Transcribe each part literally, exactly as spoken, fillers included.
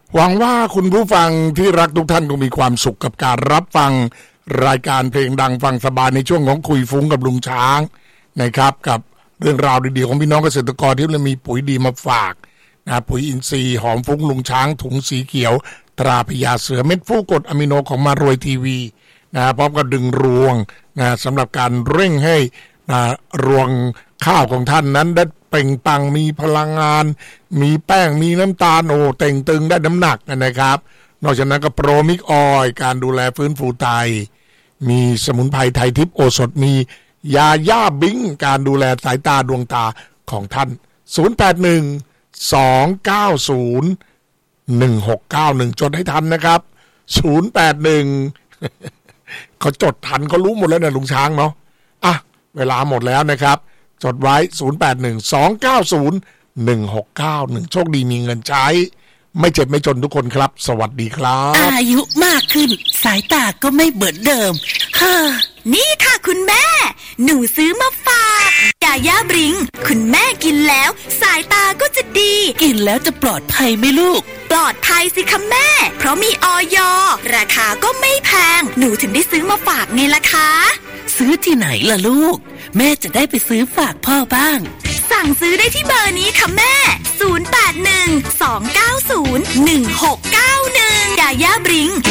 หวังว่าคุณผู้ฟังที่รักทุกท่านคงมีความสุขกับการรับฟังรายการเพลงดังฟังสบายในช่วงของคุยฟุ้งกับลุงช้างนะครับกับเรื่องราวดีๆของพี่น้องเกษตรกรที่เรามีปุ๋ยดีมาฝากนะปุ๋ยอินทรีย์หอมฟุ้งลุงช้างถุงสีเขียวตราพญาเสือเม็ดฟูกรดอะมิโนของมารวยทีวีนะพร้อมกับดึงรวงนะสำหรับการเร่งให้นะรวงข้าวของท่านนั้นได้เปล่งปลั่งมีพลังงานมีแป้งมีน้ำตาลโอ้เต่งตึงได้น้ำหนักนะครับนอกจากนั้นก็โปรมิกออยการดูแลฟื้นฟูไตมีสมุนไพรไทยทิพย์โอสถมียาย่าบิงการดูแลสายตาดวงตาของท่านศูนย์ แปด หนึ่ง สอง เก้า ศูนย์ หนึ่ง หก เก้า หนึ่งจดให้ทันนะครับศูนย์ แปด หนึ่ง เขาจดทันเขารู้หมดแล้วนะลุงช้างเนาะอ่ะเวลาหมดแล้วนะครับจดไว้ศูนย์ แปด หนึ่ง สอง เก้า ศูนย์ หนึ่ง หก เก้า หนึ่งโชคดีมีเงินใช้ไม่เจ็บไม่จนทุกคนครับสวัสดีครับอายุมากขึ้นสายตาก็ไม่เหมือนเดิมเฮ้อนี่ค่ะคุณแม่หนูซื้อมาฝากยาย่าบริงคุณแม่กินแล้วสายตาก็จะดีกินแล้วจะปลอดภัยไหมลูกปลอดภัยสิคะแม่เพราะมีอย.ราคาก็ไม่แพงหนูถึงได้ซื้อมาฝากไงล่ะคะซื้อที่ไหนล่ะลูกแม่จะได้ไปซื้อฝากพ่อบ้างสั่งซื้อได้ที่เบอร์นี้ค่ะแม่ศูนย์ แปด หนึ่ง สอง เก้า ศูนย์ หนึ่ง หก เก้า หนึ่งยาย่าบริง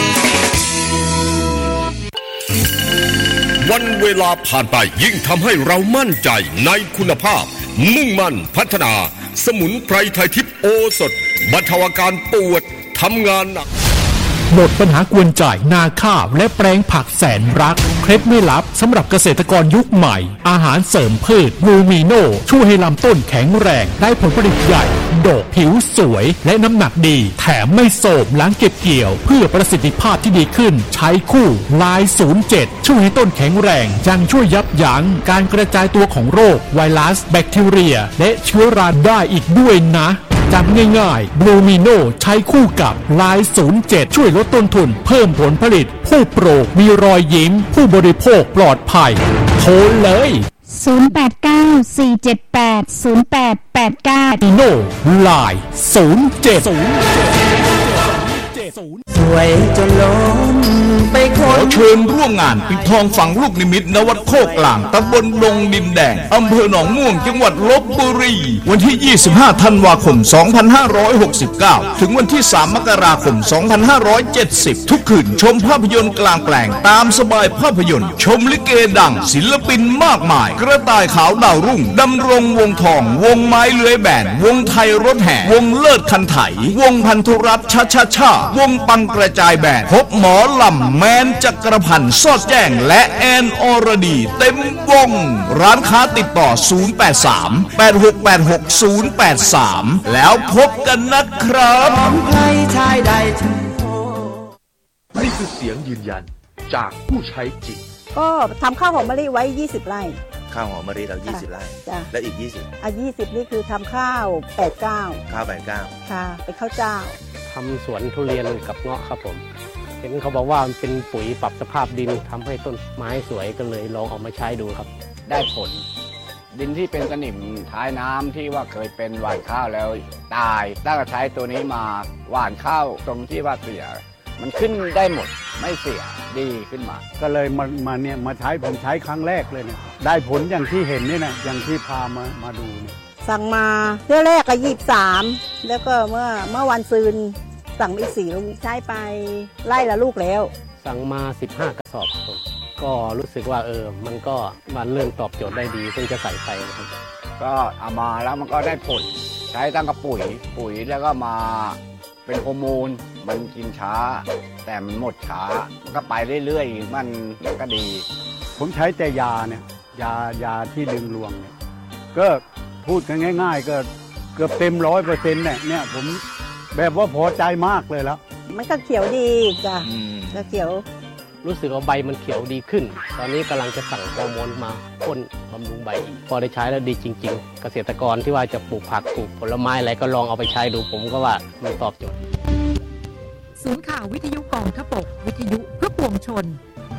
วันเวลาผ่านไปยิ่งทำให้เรามั่นใจในคุณภาพมุ่งมั่นพัฒนาสมุนไพรไทยทิพย์โอสถบรรเทาอาการปวดทำงานหนักหมดปัญหากวนจ่ายนาข้าวและแปลงผักแสนรักเคล็ดไม่ลับสำหรับเกษตรกรยุคใหม่อาหารเสริมพืชลูมิโนช่วยให้ลำต้นแข็งแรงได้ผลผลิตใหญ่ดอกผิวสวยและน้ำหนักดีแถมไม่โสมหลังเก็บเกี่ยวเพื่อประสิทธิภาพที่ดีขึ้นใช้คู่ลายศูนย์เจ็ดช่วยให้ต้นแข็งแรงยังช่วยยับยั้งการกระจายตัวของโรคไวรัสแบคทีเรียและเชื้อราได้อีกด้วยนะจำง่ายๆบลูมิโนใช้คู่กับลายศูนย์เจ็ดช่วยลดต้นทุนเพิ่มผลผลิตผู้ปลูกมีรอยยิ้มผู้บริโภคปลอดภัยโทรเลยศูนย์ แปด เก้า สี่ เจ็ด แปด ศูนย์ แปด แปด เก้ามิโนลายศูนย์เจ็ดสวยจนล้นไปขอเชิญร่วมงานปิดทองฝังลูกนิมิตณวัดโคกหลางตำบลดงดินแดงอำเภอหนองม่วงจังหวัดลพบุรีวันที่ยี่สิบห้าธันวาคมสองพันห้าร้อยหกสิบเก้าถึงวันที่สามมกราคมสองพันห้าร้อยเจ็ดสิบทุกคืนชมภาพยนตร์กลางแปลงตามสบายภาพยนตร์ชมลิเกดังศิลปินมากมายกระต่ายขาวดาวรุ่งดำรงวงทองวงไม้เลื้อยแบนวงไทยรถแห่วงเลิศคันไถวงพันธุรัตน์ชาชาชาวงปังกระจายแบนพบหมอลำแมนจักรพันธ์สอดแจ้งและแอนอรดีเต็มวงร้านค้าติดต่อศูนย์ แปด สาม แปด หก แปด หก ศูนย์ แปด สามแล้วพบกันนะครับใครชายใดนี่คือเสียงยืนยันจากผู้ใช้จริงก็ทำข้าวหอมมะลิไว้ยี่สิบไร่ข้าวหอมมะลิเรายี่สิบไร่และอีกยี่สิบอ่ะยี่สิบนี่คือทำข้าวแปด เก้าข้าวแปด เก้าค่ะเป็นข้าวเจ้าทำสวนทุเรียนกับเงาะครับผมเห็นเขาบอกว่ามันเป็นปุ๋ยปรับสภาพดินทำให้ต้นไม้สวยก็เลยลองเอามาใช้ดูครับได้ผลดินที่เป็นสนิมท้ายน้ำที่ว่าเคยเป็นหว่านข้าวแล้วตายตั้งแต่ใช้ตัวนี้มาหว่านข้าวตรงที่ว่าเสียมันขึ้นได้หมดไม่เสียดีขึ้นมาก็เลยมามาเนี่ยมาใช้ผมใช้ครั้งแรกเลยเนี่ยได้ผลอย่างที่เห็นนี่นะอย่างที่พามามาดูเนี่ยสั่งมาเที่ยวแรกก็ยี่สิบสามแล้วก็เมื่อเมื่อวันซืนสั่งอีกสี่ลูกใช้ไปไล่ละลูกแล้วสั่งมาสิบห้ากระสอบครับก็รู้สึกว่าเออมันก็มันเริ่มตอบโจทย์ได้ดีเพิ่งจะใส่ไปนะครับก็เอามาแล้วมันก็ได้ผลใช้ตั้งกับปุ๋ยปุ๋ยแล้วก็มาเป็นฮอร์โมนมันกินช้าแต่มันหมดช้ามันก็ไปเรื่อยๆมันก็ดีผมใช้แต่ยาเนี่ยยายาที่ดึงรวงเนี่ยก็พูดกันง่ายๆก็เกือบเต็มร้อยเปอร์เซ็นต์เนี่ยเนี่ยผมแบบว่าพอใจมากเลยแล้วมันก็เขียวดีจ้ะก็เขียวรู้สึกว่าใบมันเขียวดีขึ้นตอนนี้กำลังจะสั่งฮอร์โมนมาพ่นบำรุงใบอีกพอได้ใช้แล้วดีจริงๆเกษตรกรที่ว่าจะปลูกผักปลูกผลไม้อะไรก็ลองเอาไปใช้ดูผมก็ว่ามันตอบโจทย์ศูนย์ข่าววิทยุกองทพบกวิทยุเพื่อปวงชน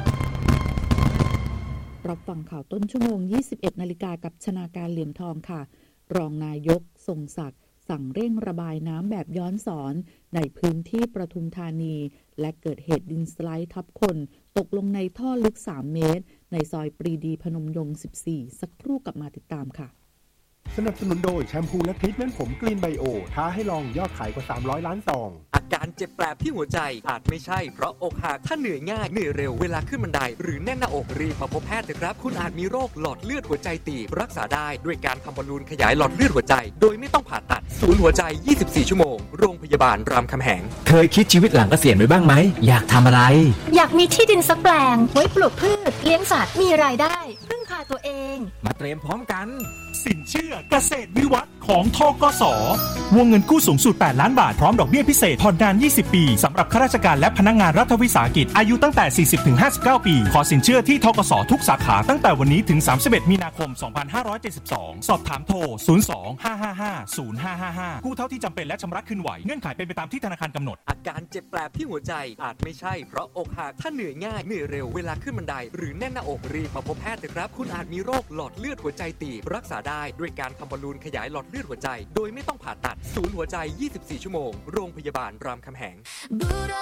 รับฟังข่าวต้นชั่วโมง ยี่สิบเอ็ดนาฬิกากับชนาการเหลี่ยมทองค่ะรองนายกทรงศักดิ์สั่งเร่งระบายน้ำแบบย้อนสอนในพื้นที่ปทุมธานีและเกิดเหตุดินสไลด์ทับคนตกลงในท่อลึกสามเมตรในซอยปรีดีพนมยงค์สิบสี่สักครู่กลับมาติดตามค่ะสนับสนุนโดยแชมพูและทรีทเมนต์ผมกรีนไบโอท้าให้ลองยอดขายกว่าสามร้อยล้านซองอาการเจ็บแปลบที่หัวใจอาจไม่ใช่เพราะอกหักถ้าเหนื่อยง่ายเหนื่อยเร็วเวลาขึ้นบันไดหรือแน่นหน้าอกรีบมาพบแพทย์เถอะครับคุณอาจมีโรคหลอดเลือดหัวใจตีบรักษาได้ด้วยการทำบอลลูนขยายหลอดเลือดหัวใจโดยไม่ต้องผ่าตัดศูนย์หัวใจยี่สิบสี่ชั่วโมงโรงพยาบาลรามคำแหงเคยคิดชีวิตหลังเกษียณไว้บ้างไหมอยากทำอะไรอยากมีที่ดินสักแปลงไว้ปลูกพืชเลี้ยงสัตว์มีรายได้พึ่งพาตัวเองมาเตรียมพร้อมกันสินเชื่อเกษตรวิวัฒน์ของธกส.วงเงินกู้สูงสุดแปดล้านบาทพร้อมดอกเบี้ยพิเศษผ่อนนานยี่สิบปีสำหรับข้าราชการและพนักงานรัฐวิสาหกิจอายุตั้งแต่ สี่สิบถึงห้าสิบเก้า ปีขอสินเชื่อที่ธกส.ทุกสาขาตั้งแต่วันนี้ถึงสามสิบเอ็ดมีนาคมสองพันห้าร้อยเจ็ดสิบสองสอบถามโทรศูนย์ สอง ห้า ห้า ห้า ศูนย์ ห้า ห้า ห้ากู้เท่าที่จำเป็นและชำระคืนไหวเงื่อนไขเป็นไปตามที่ธนาคารกำหนดอาการเจ็บแปลบที่หัวใจอาจไม่ใช่เพราะอกหักถ้าเหนื่อยง่ายเหนื่อยเร็วเวลาขึ้นบันไดหรือแน่นหน้าอกรีบมาพบแพทย์เถอะครับคุณอาจมีโรคหลอดเลือดหัวใจตีบรักษาได้ด้วยการทำบอลลูนขยายหลอดเลือดหัวใจโดยไม่ต้องผ่าตัดศูนย์หัวใจยี่สิบสี่ชั่วโมงโรงพยาบาลรามคำแหง